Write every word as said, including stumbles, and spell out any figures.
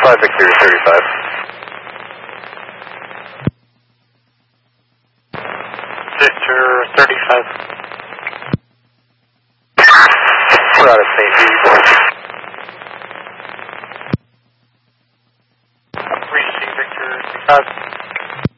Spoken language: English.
five Victor thirty-five. Victor thirty-five. We're out of Saint Louis. Reaching Victor thirty-five.